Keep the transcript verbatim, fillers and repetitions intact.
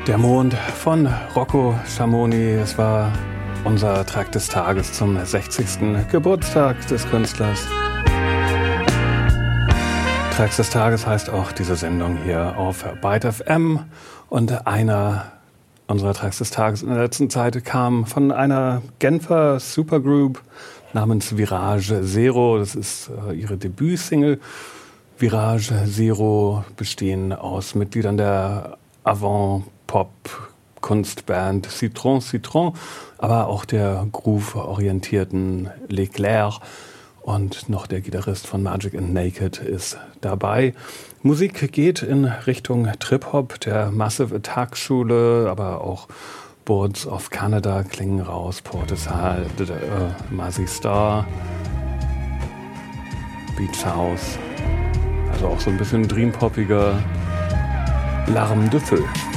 Der Mond von Rocco Schamoni. Es war unser Track des Tages zum sechzigsten Geburtstag des Künstlers. Tracks des Tages heißt auch diese Sendung hier auf Byte F M. Und einer unserer Tracks des Tages in der letzten Zeit kam von einer Genfer Supergroup namens Virage Zero. Das ist äh, ihre Debütsingle. Virage Zero bestehen aus Mitgliedern der Avant-Pop-Kunstband Citron Citron, aber auch der groove-orientierten Leclerc und noch der Gitarrist von Magic and Naked ist dabei. Musik geht in Richtung Trip-Hop, der Massive Attack Schule, aber auch Boards of Canada klingen raus, Portishead, äh, Mazzy Star, Beach House, also auch so ein bisschen dreampoppiger L'Arme de Feu.